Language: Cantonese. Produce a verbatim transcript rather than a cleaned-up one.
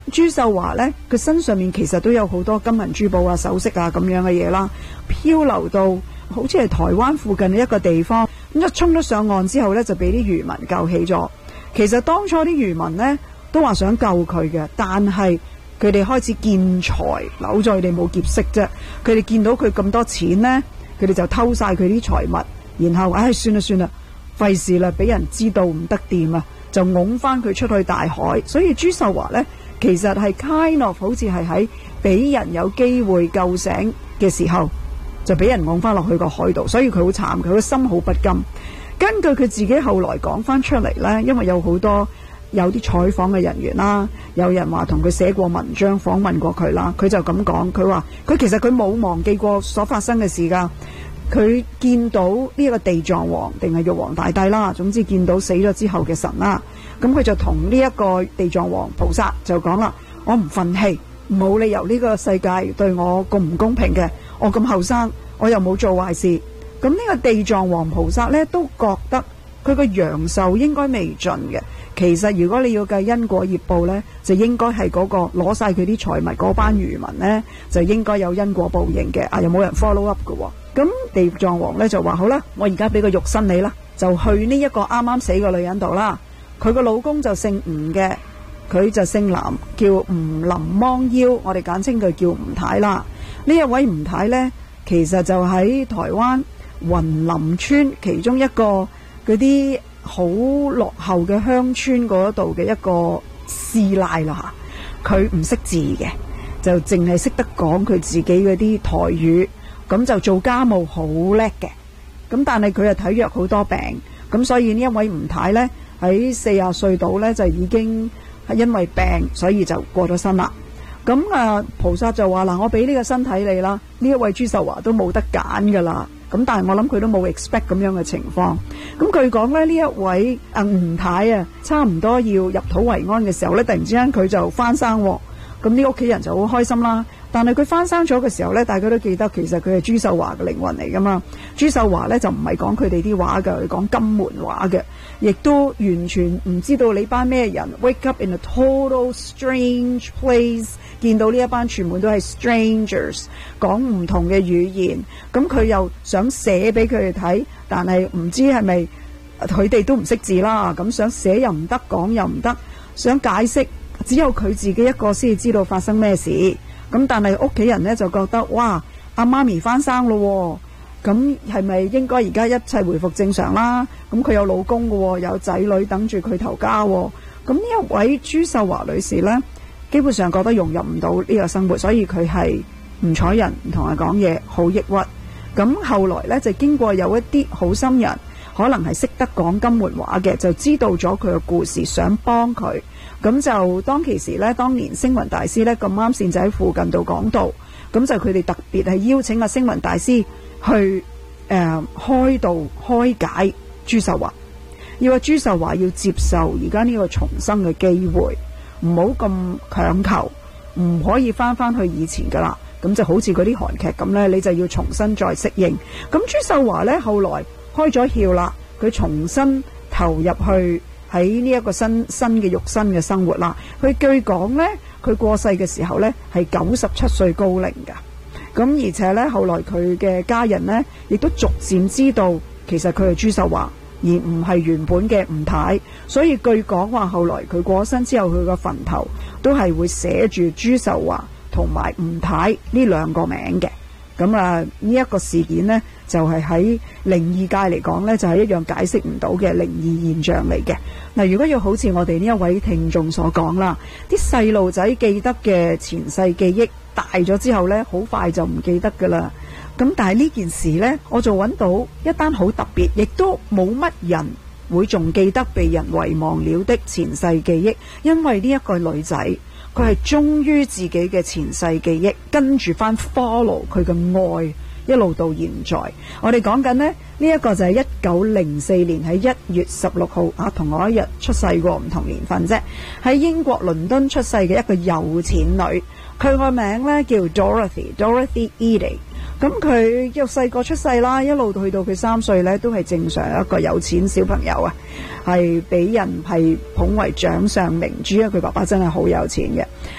朱秀華呢，佢身上面其實都有好多金銀珠寶啊、首飾啊咁樣嘅嘢啦，漂流到好似係台灣附近嘅一個地方，咁一衝咗上岸之後呢，就俾啲漁民救起咗。其實當初啲漁民呢，都話想救佢嘅，但係佢哋開始見財，扭在佢哋冇劫色啫。佢哋見到佢咁多錢呢，佢哋就偷晒佢啲財物，然後唉、哎、算啦算啦，費事啦，俾人知道唔得掂啊，就拱翻佢出去大海。所以朱秀華呢，其實係 kind of 好似係喺俾人有機會救醒嘅時候，就俾人拱翻落去個海度，所以佢好慘，佢個心好不甘。根據佢自己後來講翻出嚟呢，因為有好多有啲採訪嘅人員啦，有人話同佢寫過文章訪問過佢啦，佢就咁講，佢話佢其實佢冇忘記過所發生嘅事㗎。佢見到呢一個地藏王定係玉皇大帝啦，總之見到死咗之後嘅神啦，咁佢就同呢一個地藏王菩薩就講啦，我唔忿氣，冇理由呢個世界對我咁唔公平嘅，我咁後生，我又冇做壞事。咁呢個地藏王菩薩呢，都覺得佢個陽壽應該未盡嘅。其實如果你要計因果業報呢，就應該係嗰個攞晒佢啲財物嗰班漁民呢，就應該有因果報應嘅。啊，又冇人 follow up 嘅喎。咁地藏王呢就話好啦，我而家俾個肉身你啦，就去呢一個啱啱死個女人度啦。佢個老公就姓吳嘅，佢就姓林，叫吳林芒腰，我哋簡稱佢叫吳太啦。呢一位吳太呢，其實就喺台灣雲林村其中一個嗰啲好落後嘅鄉村嗰度嘅一個師奶啦嚇，佢唔識字嘅，就淨係識得講佢自己嗰啲台語，咁就做家務好叻嘅，咁但係佢又體弱好多病，咁所以呢一位吳太呢，喺四十歲度呢，就已經係因為病，所以就過咗身啦。咁啊菩薩就話嗱，我俾呢個身體你啦，呢一位朱秀華都冇得揀噶啦。咁但係我諗佢都冇 expect 咁樣嘅情況。咁據講咧，呢一位啊吳太啊，差唔多要入土為安嘅時候咧，突然之間佢就翻生喎。咁啲屋企人就好開心啦。但係佢翻生咗嘅時候咧，大家都記得其實佢係朱秀華嘅靈魂嚟噶嘛。朱秀華咧就唔係講佢哋啲話嘅，佢講金門話嘅，亦都完全唔知道你班咩人 wake up in a total strange place， 見到呢一班全部都係 strangers， 講唔同嘅語言。咁佢又想寫俾佢哋睇，但係唔知係咪佢哋都唔識字啦。咁想寫又唔得，講又唔得，想解釋只有佢自己一個先至知道發生咩事。咁但係屋企人呢，就覺得哇，阿媽咪翻生咯，咁係咪應該而家一切回復正常啦？咁佢有老公嘅，有仔女等住佢頭家。咁呢一位朱秀華女士呢，基本上覺得融入唔到呢個生活，所以佢係唔睬人，唔同人講嘢，好抑鬱。咁後來呢，就經過有一啲好心人，可能係識得講金門話嘅，就知道咗佢嘅故事，想幫佢。咁就當其時呢，當年星雲大師呢，咁啱先就喺附近度講道，咁就佢哋特別係邀請阿星雲大師去誒、呃、開導開解朱秀華，要話朱秀華要接受而家呢個重生嘅機會，唔好咁強求，唔可以翻翻去以前噶啦。咁就好似嗰啲韓劇咁呢，你就要重新再適應。咁朱秀華呢，後來開咗竅啦，佢重新投入去喺呢一個新新嘅肉身嘅生活啦。佢據講呢，佢過世嘅時候呢係九十七歲高齡噶。咁而且呢，後來佢嘅家人呢亦都逐漸知道，其實佢係朱秀華，而唔係原本嘅吳太。所以據講話，後來佢過咗身之後，佢個墳頭都係會寫住朱秀華同埋吳太呢兩個名嘅。咁啊，呢一個事件呢，就係喺靈異界嚟講呢，就係一樣解釋唔到嘅靈異現象嚟嘅。嗱，如果要好似我哋呢一位聽眾所講啦，啲細路仔記得嘅前世記憶大咗之後呢，好快就唔記得噶啦。咁但係呢件事呢，我就揾到一單好特別，亦都冇乜人會仲記得被人遺忘了的前世記憶，因為呢一個女仔，佢係忠於自己嘅前世記憶，跟住翻 follow 佢嘅愛，一路到現在。我哋講緊呢，呢、這、一個就係一九零四年喺一月十六號啊，同我一日出世過，唔同年份啫。喺英國倫敦出世嘅一個有錢女，佢個名呢叫 Dorothy Dorothy Eady。 咁佢又細個出世啦，一路去到佢三歲呢，都係正常一個有錢小朋友啊，係俾人係捧為掌上明珠，因為佢爸爸真係好有錢嘅。